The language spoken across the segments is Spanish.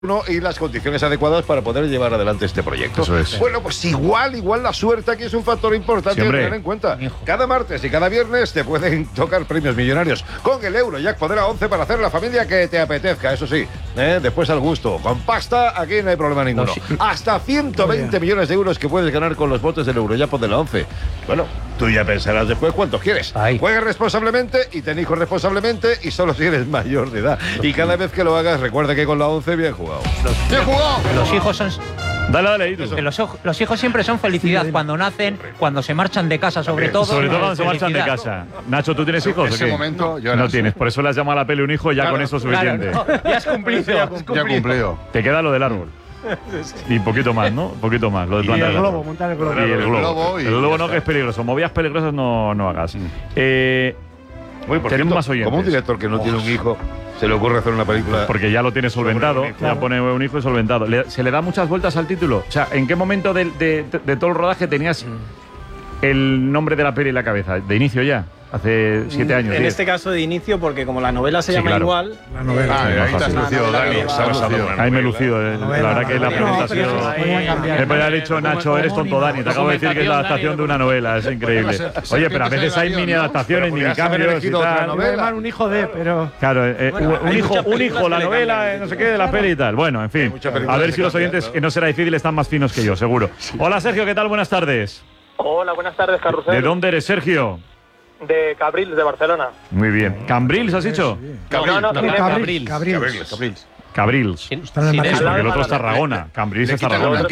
y las condiciones adecuadas para poder llevar adelante este proyecto. Eso es. Bueno, pues igual la suerte aquí es un factor importante a tener en cuenta. Cada martes y cada viernes te pueden tocar premios millonarios con el Eurojackpot de la 11 para hacer la familia que te apetezca, eso sí, después al gusto. Con pasta aquí no hay problema ninguno. Hasta 120 millones de euros que puedes ganar con los botes del Eurojackpot de la 11. Bueno, tú ya pensarás después cuántos quieres. Juegas responsablemente y ten hijos responsablemente y solo si eres mayor de edad. Y cada vez que lo hagas, recuerda que con la 11 bien jugado. ¡Bien jugado! Los hijos son... Dale, que los hijos siempre son felicidad cuando nacen, cuando se marchan de casa, sobre todo. Sobre todo cuando se marchan de casa. Nacho, ¿tú tienes hijos? En ese momento yo no tienes, por eso le has llamado a la peli un hijo, ya con eso es suficiente. Ya has cumplido. Ya cumplido. Te queda lo del árbol. Y poquito más, ¿no? Poquito más. Lo de plantar el globo, montar el globo. Y el globo. Y el globo ya no, está. que es peligroso. Movidas peligrosas no hagas. Tenemos más oyentes. Como un director que no tiene un hijo se le ocurre hacer una película. Porque ya lo tiene solventado, ya pone un hijo y solventado. ¿Se le da muchas vueltas al título? O sea, ¿en qué momento de todo el rodaje tenías el nombre de la peli en la cabeza? ¿De inicio ya? Hace 7 años. En 10. este caso de inicio, porque como la novela se Sí, llama claro. igual. La novela. Ahí te has lucido, Dani. Ahí me he lucido. La verdad que la pregunta ha sido. Me podría haber dicho, Nacho, eres tonto, Dani. Te acabo de decir que es la adaptación de una novela. Es increíble. Oye, pero a veces hay mini adaptaciones, mini cambios y tal. Un hijo de, pero. Claro, un hijo, la novela, no sé qué, de la peli y tal. Bueno, en fin. A ver si los oyentes, que no será difícil, están más finos que yo, seguro. Hola, Sergio, ¿qué tal? Buenas tardes. Hola, buenas tardes, Carrusel. ¿De dónde eres, Sergio? De Cabrils, de Barcelona. Muy bien. ¿Cambrils has dicho? Cabrils. Cabrils. Porque el otro es Tarragona. Cambrils es Tarragona.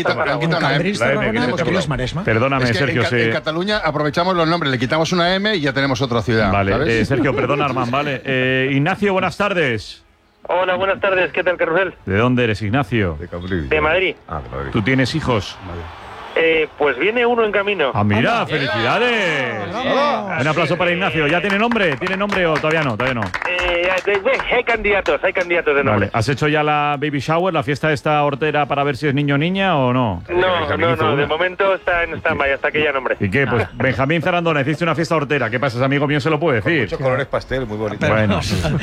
Perdóname, Es que Sergio. en Cataluña aprovechamos los nombres, le quitamos una M y ya tenemos otra ciudad. Vale, ¿sabes? Sergio, perdona, Armand, vale. Ignacio, buenas tardes. Hola, buenas tardes. ¿Qué tal, Carrusel? ¿De dónde eres, Ignacio? De Madrid. ¿Tú tienes hijos? Pues viene uno en camino. ¡Ah, mira! ¡Felicidades! Un aplauso para Ignacio. ¿Ya tiene nombre? ¿Tiene nombre o todavía no? Todavía no. Hay candidatos de nombre. Vale. ¿Has hecho ya la baby shower, la fiesta esta hortera para ver si es niño o niña o no? No, de momento está en stand-by hasta que ya nombre. ¿Y qué? Pues Benjamín Zarandona, hiciste una fiesta hortera. ¿Qué pasa? ¿Es amigo mío? Se lo puede decir. Muchos colores pastel, muy bonito. Bueno.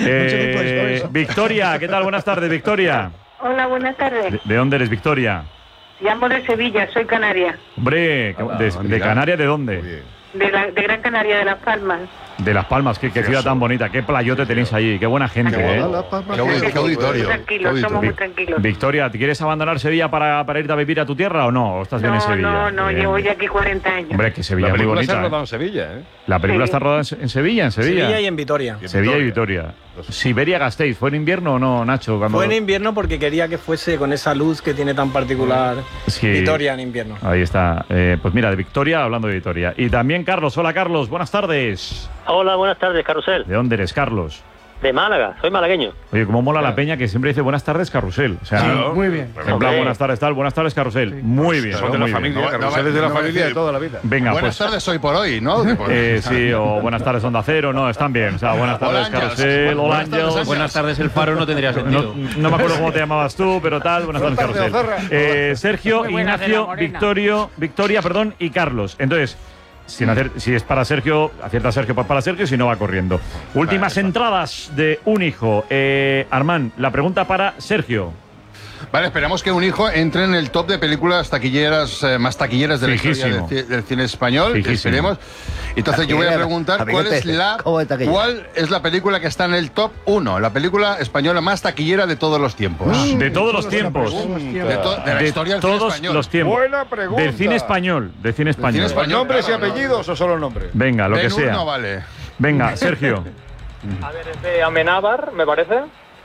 Victoria, ¿qué tal? Buenas tardes, Victoria. Hola, buenas tardes. ¿De dónde eres, Victoria? Llamo de Sevilla, soy canaria. Hombre, ¿de Canarias de dónde? De Gran Canaria, de Las Palmas. De Las Palmas, qué ciudad tan bonita, qué playote tenéis allí, qué buena gente, ¿eh? Qué auditorio. Tranquilos, somos muy tranquilos. Victoria, ¿te quieres abandonar Sevilla para irte a vivir a tu tierra o no? ¿O estás bien en Sevilla? No, llevo ya aquí 40 años. Hombre, que Sevilla La es muy película se ha bonita. rodado en Sevilla, ¿eh? La película está rodada en Sevilla, Sevilla y en Vitoria. Sevilla y Vitoria. Siberia Gasteiz, ¿fue en invierno o no, Nacho? Fue en invierno porque quería que fuese con esa luz que tiene tan particular. Sí. Vitoria en invierno. Ahí está. Pues mira, de Victoria, hablando de Vitoria. Y también Carlos. Hola, Carlos. Buenas tardes. Hola, buenas tardes, Carrusel. ¿De dónde eres, Carlos? De Málaga, soy malagueño. Oye, cómo mola la peña que siempre dice buenas tardes, Carrusel. O sea, Muy bien. en plan, buenas tardes, tal, buenas tardes, Carrusel. Muy bien. Son de la muy bien. familia, Carruseles de la familia de toda la vida. Venga, Buenas pues. tardes hoy por hoy, ¿no? Sí, o buenas tardes, Onda Cero, no, están bien. O sea, buenas tardes, Hola, Ángels. Carrusel, hola, Buenas tardes, Ángels. Ángels. Buenas tardes, el Faro no tendría sentido. No me acuerdo cómo te llamabas tú, pero tal, buenas tardes, Carrusel. Sergio, Muy buenas de la Ignacio, Morena. Victoria, y Carlos. Entonces, si es para Sergio, acierta Sergio, pues para Sergio, si no va corriendo. Últimas entradas de un hijo. Armand, la pregunta para Sergio. Vale, esperamos que un hijo entre en el top de películas taquilleras más taquilleras de la historia Fijísimo. del cine español. Fijísimo. Esperemos. Entonces yo voy a preguntar cuál es la película que está en el top 1, la película española más taquillera de todos los tiempos. De todos los tiempos. De la historia del cine todos español. los tiempos. Buena pregunta. Del cine español. Del cine español. cine español. ¿Nombres y apellidos o solo nombres? Venga, lo que Ben-Hur sea. no vale. Venga, Sergio. A ver, es de Amenábar, me parece.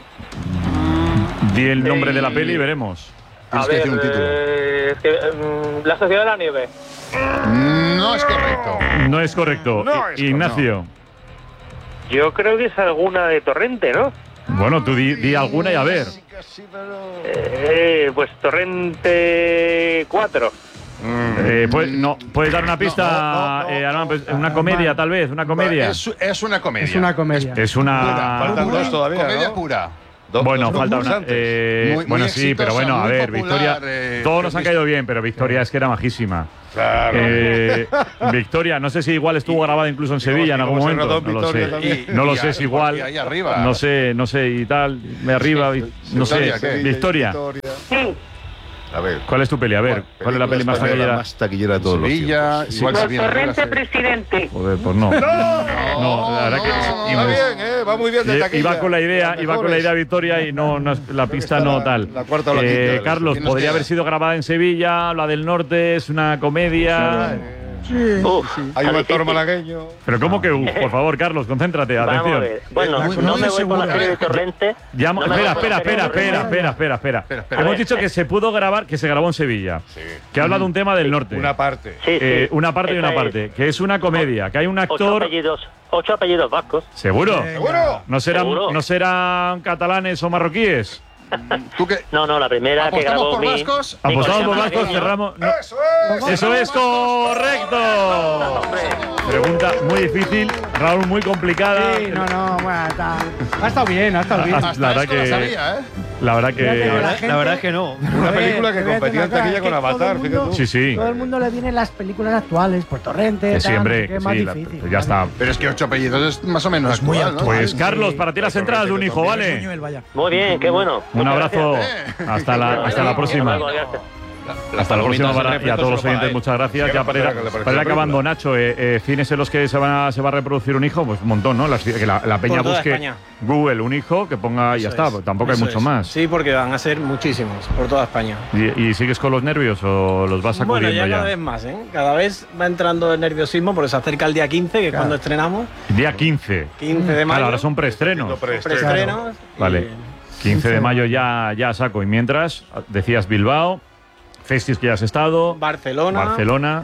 Di el nombre de la peli y veremos. A Tienes que ver, decir un título. es que, La Sociedad de la Nieve. No es correcto. No es correcto. No es Ignacio. Yo creo que es alguna de Torrente, ¿no? Bueno, tú di alguna y a ver. Pues Torrente 4. ¿Puedes dar una pista? Armand? Pues, una comedia, tal vez, una comedia. Es una comedia. Es una comedia. Es una. Faltan dos todavía, Comedia ¿no? pura. Bueno, falta una. Bueno, sí, pero bueno, a ver, Victoria. Todos nos han caído bien, pero Victoria es que era majísima. Claro. Victoria, no sé si igual estuvo grabada incluso en Sevilla en algún momento. No lo sé. No lo sé si igual. Ahí arriba. No sé y tal. Arriba, no sé. Victoria. Sí. A ver. ¿Cuál es tu peli? A ver, ¿cuál es la peli más taquillera? Más taquillera de todos los Sevilla, tiempos. igual Los Sevilla. Torrente Presidente. Joder, pues no. No, la verdad que Va bien, va muy bien de taquilla. iba con la idea Victoria y no la pista no tal. La cuarta o la quinta. Carlos, podría haber sido grabada en Sevilla, la del norte es una comedia. Hay un actor malagueño. Pero ¿cómo que por favor, Carlos, concéntrate, Vamos a atención. ver. Bueno, no me voy por la serie de Torrente. Espera. Hemos dicho que se pudo grabar, que se grabó en Sevilla. Que habla de un tema del norte. Una parte. Sí. Una parte y una parte. Que es una comedia, que hay un actor. 8 apellidos vascos. ¿Seguro? ¿Seguro? ¿No serán catalanes o marroquíes? ¿Tú qué? No, la primera que grabó por vascos? Apostamos por vascos, cerramos. No. Eso es correcto. Pregunta muy difícil, Raúl, muy complicada. Sí, bueno, ha estado bien. La verdad que sabía, ¿eh? La verdad es que no. Una película que competía en taquilla con Avatar, fíjate. Sí. Todo el mundo le vienen las películas actuales, por Torrente, Siempre, más difícil. ya está. Pero es que 8 apellidos es más o menos Es muy actual, ¿no? Pues Carlos, para ti las entradas de un hijo, ¿vale? Muy bien, qué bueno. Un abrazo. Hasta la próxima. Hasta la próxima, y a todos los oyentes, muchas gracias. Ya para ir acabando, Nacho, cines en los que se va a reproducir un hijo, pues un montón, ¿no? Que la peña busque Google un hijo, que ponga y ya está. Tampoco hay mucho más. Sí, porque van a ser muchísimos por toda España. ¿Y sigues con los nervios o los vas sacudiendo ya? Bueno, cada vez más, ¿eh? Cada vez va entrando el nerviosismo porque se acerca el día 15, que es cuando estrenamos. Día 15. 15 de mayo. Claro, ahora son preestrenos. Preestrenos. Vale. 15 de mayo ya saco. Y mientras, decías Bilbao. Festis que ya has estado. Barcelona.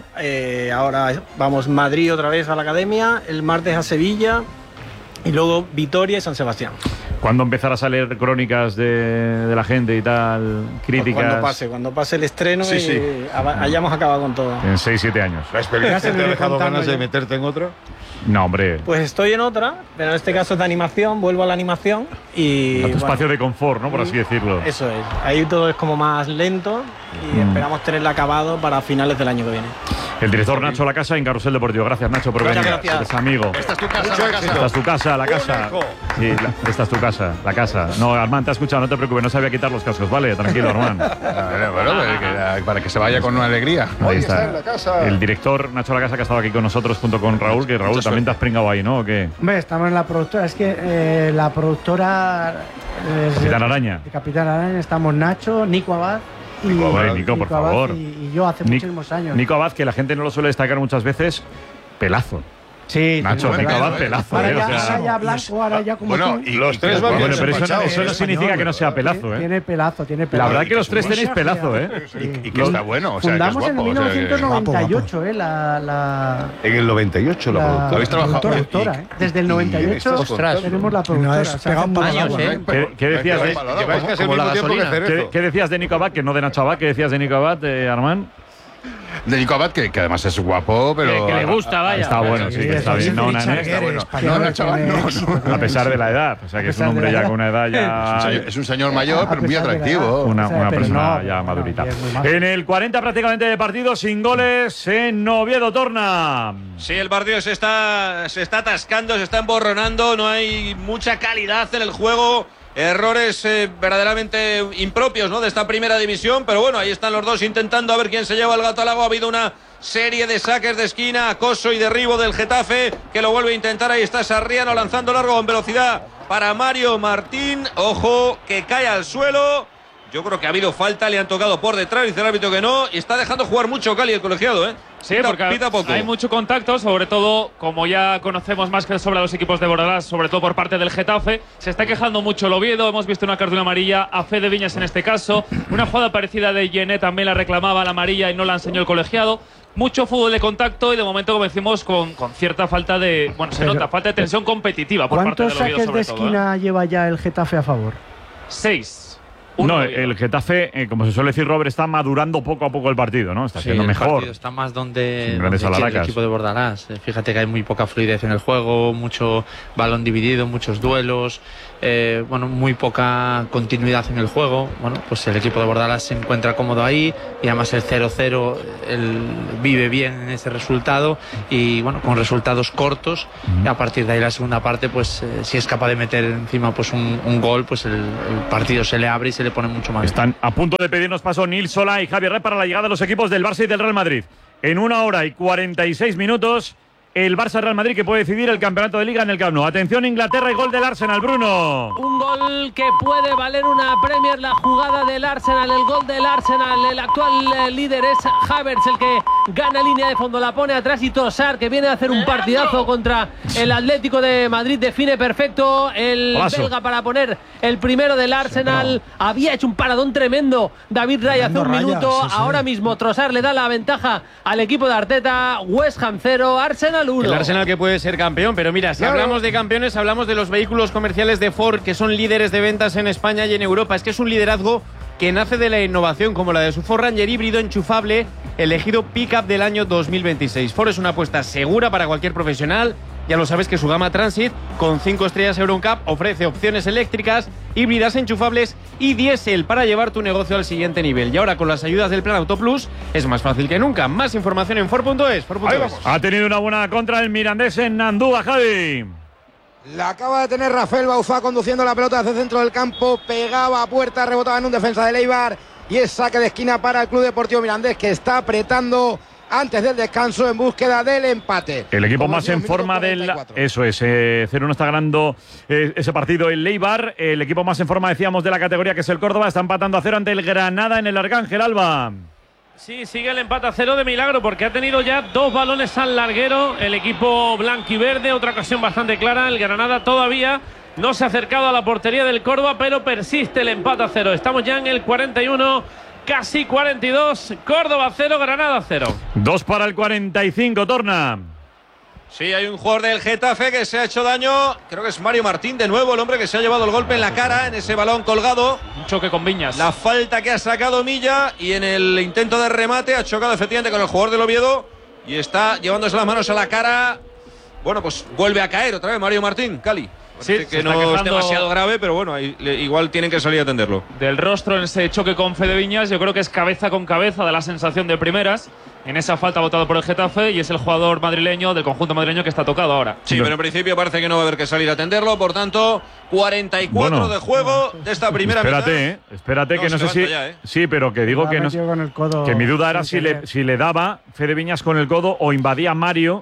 Ahora vamos Madrid otra vez a la academia. El martes a Sevilla. Y luego Vitoria y San Sebastián. ¿Cuándo empezarán a salir crónicas de la gente y tal? Críticas. Cuando pase el estreno y hayamos acabado con todo. En 6-7 años. ¿La experiencia te ha dejado ganas de meterte en otra? No, hombre. Pues estoy en otra, pero en este caso es de animación, vuelvo a la animación y... A tu espacio de confort, ¿no? Por así decirlo. Eso es. Ahí todo es como más lento y esperamos tenerlo acabado para finales del año que viene. El director Nacho Lacasa en Carrusel Deportivo. Gracias, Nacho, por venir. Gracias. Eres amigo. Esta es tu casa, la casa. Esta es tu casa, la casa. Sí, esta es tu casa, la casa. No, Armand, te ha escuchado, no te preocupes, no sabía quitar los cascos, ¿vale? Tranquilo, Armand. Para que se vaya con una alegría. Ahí está. El director Nacho Lacasa, que ha estado aquí con nosotros junto con Raúl, que Raúl también te has pringado ahí, ¿no? ¿O qué? Hombre, estamos en la productora. Es que la productora... Capitán Araña. Capitán Araña, estamos Nacho, Nico Abad. Nico, por favor. Y yo hace muchísimos años. Nico Abad, que la gente no lo suele destacar muchas veces, pelazo. Sí, Nacho, Nico Abad, pelazo. Ahora ya blanco, ahora ya como tú. Y los tres van bien. Pero eso no significa que no sea pelazo, ¿eh? Tiene pelazo. La verdad que los tres tenéis pelazo, ¿eh? Y que está bueno. O sea, fundamos que es guapo, en 1998, En el 98 la productora. ¿Habéis trabajado? Productora, Desde el 98 tenemos la productora. ¿Qué decías de Lleváis casi el mismo tiempo que Cerezo. ¿Qué decías de Nico Abad? Que no de Nacho Abad. ¿Qué decías de Nico Abad, Armand? De Nico Abad, que además es guapo, pero... Que le gusta, vaya. Está bueno, sí, que está bien. No, a pesar de la edad. O sea, que es un hombre ya con una edad ya... Es un señor mayor, pero muy atractivo. Una persona ya madurita. En el 40 prácticamente de partido, sin goles en Oviedo Torna. Sí, el partido se está atascando, se está emborronando, no hay mucha calidad en el juego. Errores verdaderamente impropios, ¿no?, de esta primera división, pero bueno, ahí están los dos intentando a ver quién se lleva el gato al agua. Ha habido una serie de saques de esquina, acoso y derribo del Getafe, que lo vuelve a intentar. Ahí está Sarriano lanzando largo con velocidad para Mario Martín. Ojo, que cae al suelo. Yo creo que ha habido falta, le han tocado por detrás, dice el árbitro que no, y está dejando jugar mucho Cali, el colegiado, ¿eh? Sí, porque hay mucho contacto, sobre todo, como ya conocemos más que sobre los equipos de Bordalás, sobre todo por parte del Getafe. Se está quejando mucho el Oviedo, hemos visto una cartulina amarilla a Fede Viñas en este caso. Una jugada parecida de Yené también la reclamaba la amarilla y no la enseñó el colegiado. Mucho fútbol de contacto y de momento, como decimos, con cierta falta de... Bueno, se nota, falta de tensión competitiva por parte del Oviedo. ¿Cuántos saques de esquina lleva ya el Getafe a favor? 6. No, el Getafe, como se suele decir, Robert, está madurando poco a poco el partido, ¿no? Está siendo mejor. Está más donde quiere el equipo de Bordalás. Fíjate que hay muy poca fluidez en el juego, mucho balón dividido, muchos duelos. bueno, muy poca continuidad en el juego. Bueno, pues el equipo de Bordalás se encuentra cómodo ahí y además el 0-0 él vive bien en ese resultado y bueno, con resultados cortos y a partir de ahí la segunda parte pues si es capaz de meter encima pues un gol, pues el partido se le abre y se le pone mucho más. Están a punto de pedirnos paso Nil Solá y Javier Rey para la llegada de los equipos del Barça y del Real Madrid. En 1 hora y 46 minutos el Barça-Real Madrid que puede decidir el campeonato de Liga en el Camp Nou. Atención Inglaterra y gol del Arsenal, Bruno. Un gol que puede valer una Premier, la jugada del Arsenal, el gol del Arsenal. El actual líder es Havertz, el que gana línea de fondo, la pone atrás y Trossard, que viene a hacer un partidazo contra el Atlético de Madrid, define perfecto el belga para poner el primero del Arsenal. Había hecho un paradón tremendo David Raya hace un minuto. Sí. Ahora mismo Trossard le da la ventaja al equipo de Arteta. West Ham 0, Arsenal 1. El Arsenal que puede ser campeón, pero mira, si hablamos de campeones, hablamos de los vehículos comerciales de Ford, que son líderes de ventas en España y en Europa. Es que es un liderazgo que nace de la innovación, como la de su Ford Ranger híbrido enchufable, elegido Pickup del año 2026. Ford es una apuesta segura para cualquier profesional. Ya lo sabes que su gama Transit, con 5 estrellas EuroNCAP, ofrece opciones eléctricas, híbridas enchufables y diésel para llevar tu negocio al siguiente nivel. Y ahora con las ayudas del Plan Auto Plus es más fácil que nunca. Más información en Ford.es. Ha tenido una buena contra el Mirandés en Andúa, Javi. La acaba de tener Rafael Bauzá conduciendo la pelota hacia el centro del campo, pegaba a puerta, rebotaba en un defensa de Eibar y es saque de esquina para el Club Deportivo Mirandés, que está apretando antes del descanso en búsqueda del empate. El equipo más en forma del... Eso es, 0-1 está ganando ese partido el Eibar. El equipo más en forma, decíamos, de la categoría, que es el Córdoba, está empatando a 0 ante el Granada en el Arcángel, Alba. Sí, sigue el empate a 0 de milagro porque ha tenido ya 2 balones al larguero el equipo blanquiverde, otra ocasión bastante clara. El Granada todavía no se ha acercado a la portería del Córdoba, pero persiste el empate a 0. Estamos ya en el 41, casi 42, Córdoba 0, Granada 0. 2 para el 45, Torna. Sí, hay un jugador del Getafe que se ha hecho daño. Creo que es Mario Martín de nuevo, el hombre que se ha llevado el golpe en la cara en ese balón colgado. Un choque con Viñas. La falta que ha sacado Milla y en el intento de remate ha chocado efectivamente con el jugador del Oviedo y está llevándose las manos a la cara. Bueno, pues vuelve a caer otra vez Mario Martín, Cali. Sí, que no es demasiado grave, pero bueno, igual tienen que salir a atenderlo. Del rostro en ese choque con Fede Viñas, yo creo que es cabeza con cabeza, de la sensación de primeras. En esa falta votado por el Getafe y es el jugador madrileño, del conjunto madrileño, que está tocado ahora. Sí, pero en principio parece que no va a haber que salir a atenderlo. Por tanto, 44 de juego de esta primera mitad. Espérate, que no sé si... Ya, Sí, pero que digo que no... Que mi duda era si le daba Fede Viñas con el codo o invadía Mario.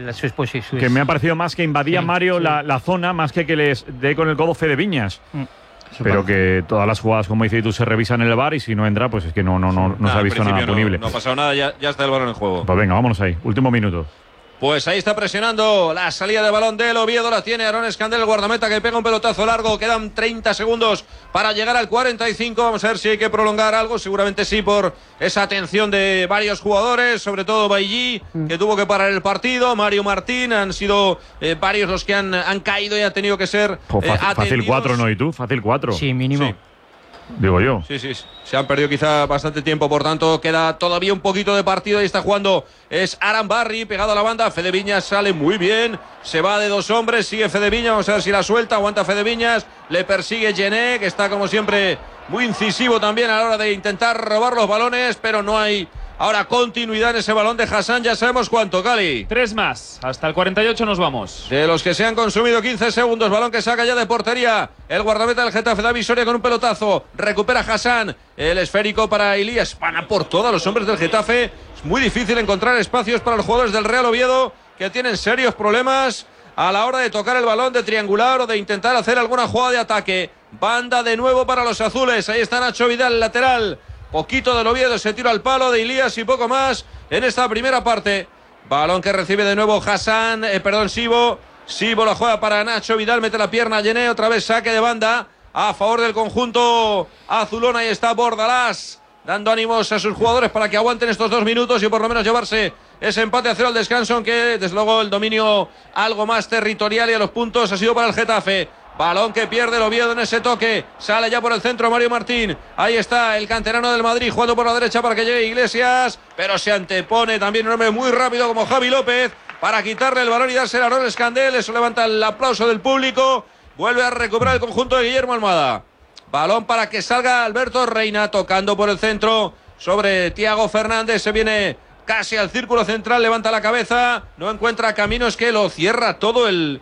Que me ha parecido más que invadía Mario la zona, más que les dé con el codo Fede Viñas. Pero que todas las jugadas, como dices tú, se revisan en el VAR y si no entra, pues es que no se ha visto nada punible. No ha pasado nada, ya está el balón en juego. Pues venga, vámonos ahí. Último minuto. Pues ahí está presionando la salida de balón del Oviedo, la tiene Aaron Escandel, el guardameta, que pega un pelotazo largo. Quedan 30 segundos para llegar al 45. Vamos a ver si hay que prolongar algo, seguramente sí, por esa atención de varios jugadores, sobre todo Bailly, que tuvo que parar el partido, Mario Martín, han sido varios los que han caído y han tenido que ser fácil 4, ¿no? ¿Y tú? Fácil 4. Sí, mínimo. Sí. Digo yo. Sí, se han perdido quizá bastante tiempo, por tanto queda todavía un poquito de partido. Ahí está jugando, es Aran Barry, pegado a la banda. Fede Viñas sale muy bien, se va de 2 hombres, sigue Fede Viñas, vamos a ver si la suelta, aguanta Fede Viñas, le persigue Gené, que está como siempre muy incisivo también a la hora de intentar robar los balones, pero no hay ahora continuidad en ese balón de Hassan. Ya sabemos cuánto, Cali. 3 más, hasta el 48 nos vamos. De los que se han consumido 15 segundos, balón que saca ya de portería el guardameta del Getafe, David Soria, con un pelotazo, recupera Hassan, el esférico para Elías, van a por todos los hombres del Getafe. Es muy difícil encontrar espacios para los jugadores del Real Oviedo, que tienen serios problemas a la hora de tocar el balón, de triangular o de intentar hacer alguna jugada de ataque. Banda de nuevo para los azules, ahí está Nacho Vidal, lateral. Poquito del Oviedo, ese tiro al palo de Elías y poco más en esta primera parte. Balón que recibe de nuevo Hassan, Sibo. Sibo la juega para Nacho Vidal, mete la pierna a Gené, otra vez saque de banda a favor del conjunto azulón. Ahí está Bordalás, dando ánimos a sus jugadores para que aguanten estos 2 minutos y por lo menos llevarse ese empate a 0 al descanso, aunque desde luego el dominio algo más territorial y a los puntos ha sido para el Getafe. Balón que pierde el Oviedo en ese toque. Sale ya por el centro Mario Martín. Ahí está el canterano del Madrid jugando por la derecha para que llegue Iglesias. Pero se antepone también un hombre muy rápido como Javi López para quitarle el balón y dárselo a Aaron Escandel. Eso levanta el aplauso del público. Vuelve a recuperar el conjunto de Guillermo Almada. Balón para que salga Alberto Reina, tocando por el centro sobre Thiago Fernández. Se viene casi al círculo central, levanta la cabeza, no encuentra camino, es que lo cierra todo el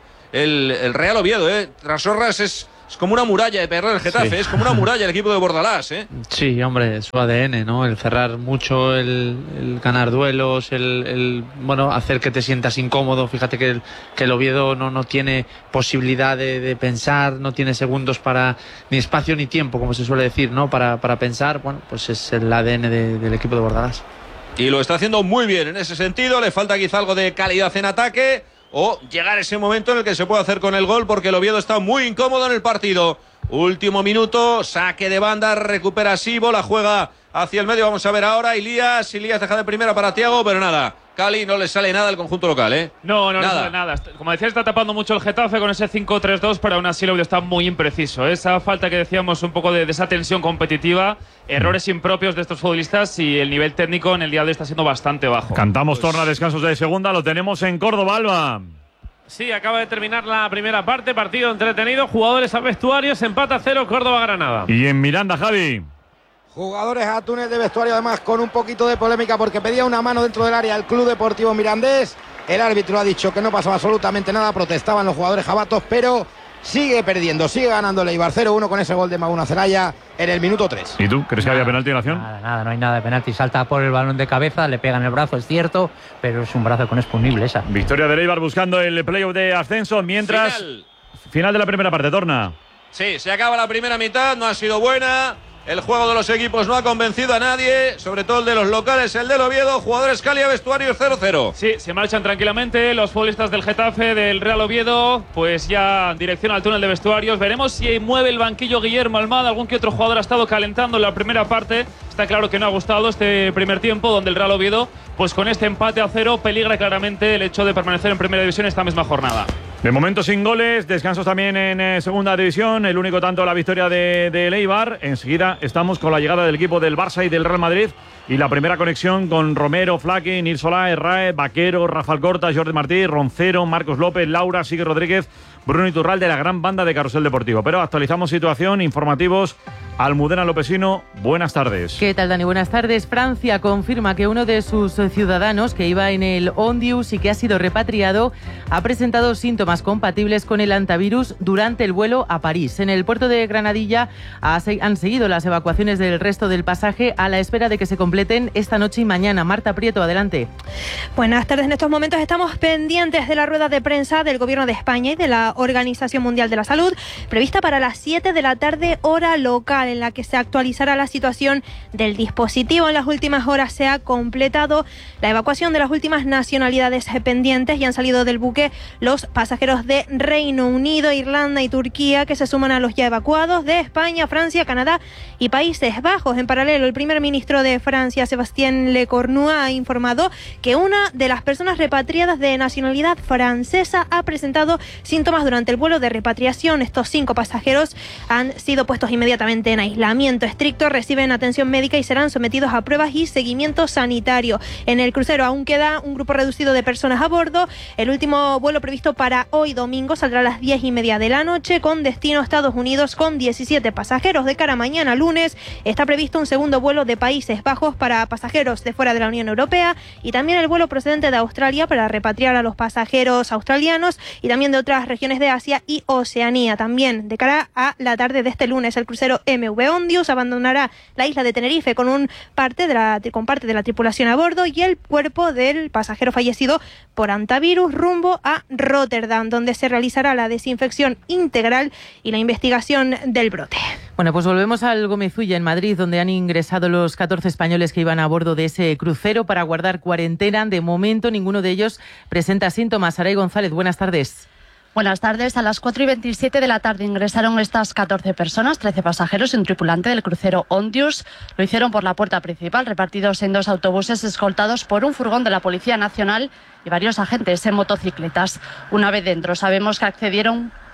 Real Oviedo. Trasorras es como una muralla de perder el Getafe, sí. Es como una muralla el equipo de Bordalás. Sí, hombre, su ADN, ¿no? El cerrar mucho, el ganar duelos, el hacer que te sientas incómodo. Fíjate que el Oviedo no tiene posibilidad de pensar, no tiene segundos para ni espacio ni tiempo, como se suele decir, ¿no? Para pensar. Bueno, pues es el ADN del equipo de Bordalás. Y lo está haciendo muy bien en ese sentido. Le falta quizá algo de calidad en ataque o llegar ese momento en el que se puede hacer con el gol, porque el Oviedo está muy incómodo en el partido. Último minuto, saque de banda, recupera Sibo, la juega hacia el medio. Vamos a ver ahora Ilías deja de primera para Thiago, pero nada, Cali no le sale nada al conjunto local, No le sale nada. Como decía, está tapando mucho el Getafe con ese 5-3-2, pero aún así el Oviedo está muy impreciso. Esa falta que decíamos un poco de esa tensión competitiva, errores impropios de estos futbolistas, y el nivel técnico en el día de hoy está siendo bastante bajo. Cantamos torna, descansos de segunda, lo tenemos en Córdoba, Alba. Sí, acaba de terminar la primera parte, partido entretenido, jugadores a vestuarios, empata 0, Córdoba-Granada. Y en Miranda, Javi. Jugadores a túnel de vestuario, además con un poquito de polémica porque pedía una mano dentro del área al Club Deportivo Mirandés. El árbitro ha dicho que no pasaba absolutamente nada, protestaban los jugadores jabatos, pero sigue perdiendo, sigue ganando el Eibar 0-1 con ese gol de Maguna Zelaya en el minuto 3. ¿Y tú crees que había penalti en la acción? Nada, no hay nada de penalti. Salta por el balón de cabeza, le pega en el brazo, es cierto, pero es un brazo con expunible esa. Victoria del Eibar buscando el playoff de ascenso, mientras final de la primera parte, Torna. Sí, se acaba la primera mitad, no ha sido buena. El juego de los equipos no ha convencido a nadie, sobre todo el de los locales, el del Oviedo. Jugadores Cali a vestuarios 0-0. Sí, se marchan tranquilamente los futbolistas del Getafe, del Real Oviedo, pues ya en dirección al túnel de vestuarios. Veremos si mueve el banquillo Guillermo Almada. Algún que otro jugador ha estado calentando en la primera parte. Está claro que no ha gustado este primer tiempo, donde el Real Oviedo, pues con este empate a 0, peligra claramente el hecho de permanecer en primera división esta misma jornada. De momento sin goles, descansos también en segunda división, el único tanto la victoria de Eibar. Enseguida estamos con la llegada del equipo del Barça y del Real Madrid y la primera conexión con Romero, Flaque, Nil Solá, Herrae, Vaquero, Rafael Corta, Jordi Martí, Roncero, Marcos López, Laura, Sigue Rodríguez, Bruno Iturral, de la gran banda de Carrusel Deportivo. Pero actualizamos situación, informativos. Almudena Lopesino, buenas tardes. ¿Qué tal, Dani? Buenas tardes. Francia confirma que uno de sus ciudadanos que iba en el Ondius y que ha sido repatriado ha presentado síntomas compatibles con el hantavirus durante el vuelo a París. En el puerto de Granadilla han seguido las evacuaciones del resto del pasaje a la espera de que se completen esta noche y mañana. Marta Prieto, adelante. Buenas tardes. En estos momentos estamos pendientes de la rueda de prensa del Gobierno de España y de la Organización Mundial de la Salud, prevista para las 7 de la tarde, hora local, en la que se actualizará la situación del dispositivo. En las últimas horas se ha completado la evacuación de las últimas nacionalidades pendientes y han salido del buque los pasajeros de Reino Unido, Irlanda y Turquía, que se suman a los ya evacuados de España, Francia, Canadá y Países Bajos. En paralelo, el primer ministro de Francia, Sébastien Lecornu, ha informado que una de las personas repatriadas de nacionalidad francesa ha presentado síntomas durante el vuelo de repatriación. Estos 5 pasajeros han sido puestos inmediatamente en aislamiento estricto, reciben atención médica y serán sometidos a pruebas y seguimiento sanitario. En el crucero aún queda un grupo reducido de personas a bordo. El último vuelo previsto para hoy domingo saldrá a las 10:30 de la noche con destino a Estados Unidos con 17 pasajeros. De cara a mañana lunes está previsto un segundo vuelo de Países Bajos para pasajeros de fuera de la Unión Europea y también el vuelo procedente de Australia para repatriar a los pasajeros australianos y también de otras regiones de Asia y Oceanía. También de cara a la tarde de este lunes el crucero MV Ondius abandonará la isla de Tenerife con parte de la tripulación a bordo y el cuerpo del pasajero fallecido por hantavirus rumbo a Rotterdam, donde se realizará la desinfección integral y la investigación del brote. Bueno, pues volvemos al Gómez-Ulla en Madrid, donde han ingresado los 14 españoles que iban a bordo de ese crucero para guardar cuarentena. De momento ninguno de ellos presenta síntomas. Saray González, buenas tardes. Buenas tardes. A las 4:27 de la tarde ingresaron estas 14 personas, 13 pasajeros y un tripulante del crucero Ondius. Lo hicieron por la puerta principal, repartidos en 2 autobuses escoltados por un furgón de la Policía Nacional y varios agentes en motocicletas. Una vez dentro, sabemos que accedieron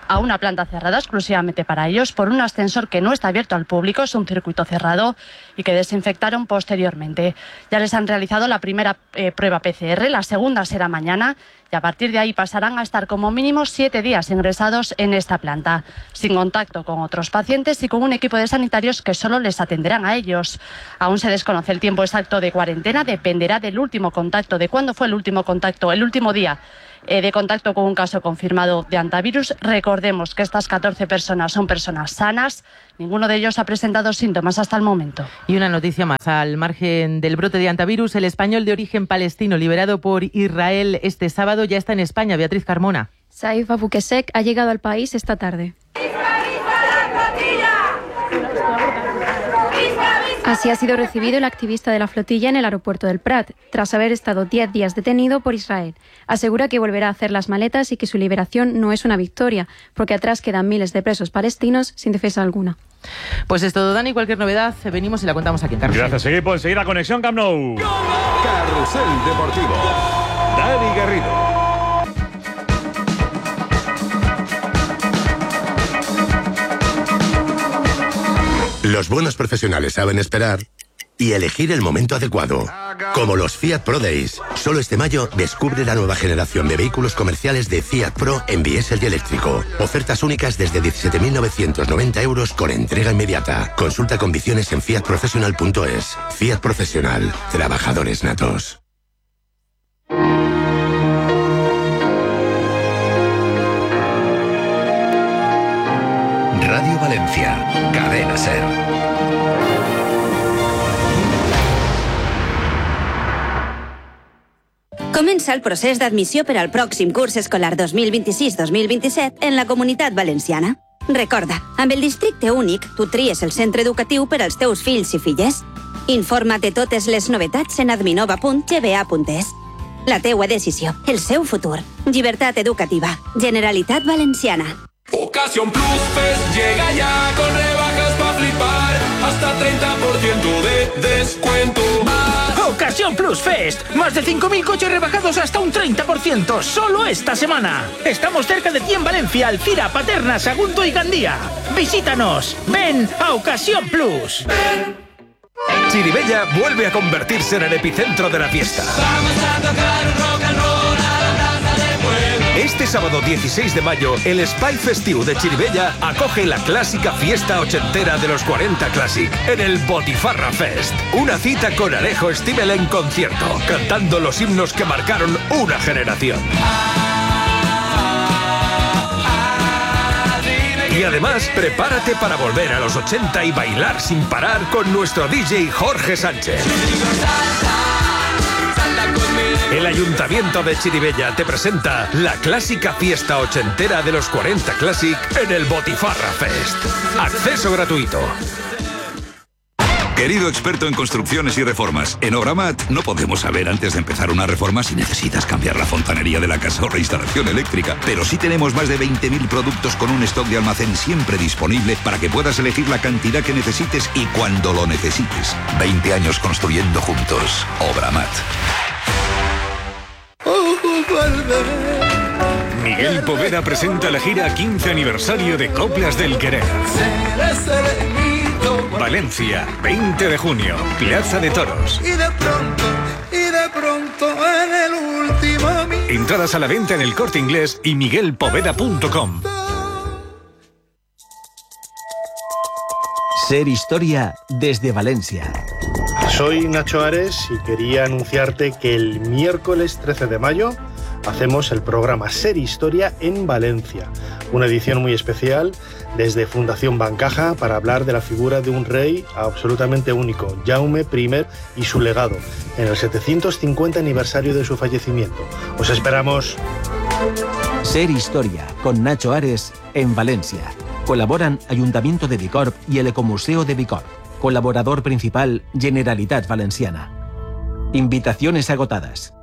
a una planta cerrada exclusivamente para ellos por un ascensor que no está abierto al público, es un circuito cerrado, y que desinfectaron posteriormente. Ya les han realizado la primera prueba PCR, la segunda será mañana, y a partir de ahí pasarán a estar como mínimo 7 días ingresados en esta planta, sin contacto con otros pacientes y con un equipo de sanitarios que solo les atenderán a ellos. Aún se desconoce el tiempo exacto de cuarentena, dependerá del último contacto, de cuándo fue el último contacto, el último día de contacto con un caso confirmado de hantavirus. Recordemos que estas 14 personas son personas sanas, ninguno de ellos ha presentado síntomas hasta el momento. Y una noticia más, al margen del brote de hantavirus, el español de origen palestino liberado por Israel este sábado ya está en España. Beatriz Carmona. Saif Abukesek ha llegado al país esta tarde. Así ha sido recibido el activista de la flotilla en el aeropuerto del Prat, tras haber estado 10 días detenido por Israel. Asegura que volverá a hacer las maletas y que su liberación no es una victoria, porque atrás quedan miles de presos palestinos sin defensa alguna. Pues es todo, Dani. Cualquier novedad venimos y la contamos aquí en Carrusel. Gracias, equipo. Enseguida Conexión Camp Nou. Carrusel Deportivo. Dani Garrido. Los buenos profesionales saben esperar y elegir el momento adecuado. Como los Fiat Pro Days. Solo este mayo descubre la nueva generación de vehículos comerciales de Fiat Pro en diésel y eléctrico. Ofertas únicas desde 17.990 euros con entrega inmediata. Consulta condiciones en fiatprofessional.es. Fiat Profesional. Trabajadores natos. Radio Valencia, Cadena SER. Comença el procés d'admissió per al pròxim curs escolar 2026-2027 en la Comunitat Valenciana. Recorda, amb el districte únic, tu tries el centre educatiu per als teus fills i filles. Informa't de totes les novetats en adminova.gba.es. La teua decisió, el seu futur. Llibertat educativa. Generalitat Valenciana. Ocasión Plus Fest llega ya con rebajas para flipar, hasta 30% de descuento. Ocasión Plus Fest, más de 5.000 coches rebajados hasta un 30%, solo esta semana. Estamos cerca de ti en Valencia, Alcira, Paterna, Sagunto y Gandía. Visítanos, ven a Ocasión Plus. Chirivella vuelve a convertirse en el epicentro de la fiesta. Vamos a tocar rock and roll a la plaza del pueblo. Este sábado 16 de mayo, el Spy Festiu de Chirivella acoge la clásica fiesta ochentera de los 40 Classic en el Botifarra Fest. Una cita con Alejo Stivel en concierto, cantando los himnos que marcaron una generación. Y además, prepárate para volver a los 80 y bailar sin parar con nuestro DJ Jorge Sánchez. El Ayuntamiento de Chirivella te presenta la clásica fiesta ochentera de los 40 Classic en el Botifarra Fest. Acceso gratuito. Querido experto en construcciones y reformas, en Obramat no podemos saber antes de empezar una reforma si necesitas cambiar la fontanería de la casa o la instalación eléctrica, pero sí tenemos más de 20.000 productos con un stock de almacén siempre disponible para que puedas elegir la cantidad que necesites y cuando lo necesites. 20 años construyendo juntos. Obramat. Miguel Poveda presenta la gira 15 aniversario de Coplas del Querer. Valencia, 20 de junio, Plaza de Toros. Y de pronto en el último minuto. Entradas a la venta en El Corte Inglés y miguelpoveda.com. Ser Historia desde Valencia. Soy Nacho Ares y quería anunciarte que el miércoles 13 de mayo hacemos el programa Ser Historia en Valencia, una edición muy especial desde Fundación Bancaja para hablar de la figura de un rey absolutamente único, Jaume I, y su legado, en el 750 aniversario de su fallecimiento. Os esperamos. Ser Historia con Nacho Ares en Valencia. Colaboran Ayuntamiento de Bicorb y el Ecomuseo de Bicorb. Colaborador principal, Generalitat Valenciana. Invitaciones agotadas.